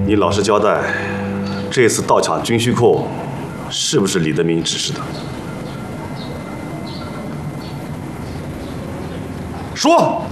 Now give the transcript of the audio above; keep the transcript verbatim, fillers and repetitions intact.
你老实交代，这次盗抢军需库是不是李德明指示的？说。